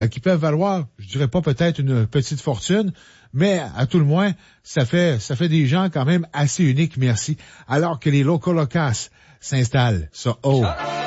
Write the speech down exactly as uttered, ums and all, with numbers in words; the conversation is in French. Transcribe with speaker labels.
Speaker 1: qui peuvent valoir, je dirais pas peut-être une petite fortune, mais à tout le moins, ça fait ça fait des gens quand même assez uniques, merci. Alors que les locaux locas s'installent sur Oh.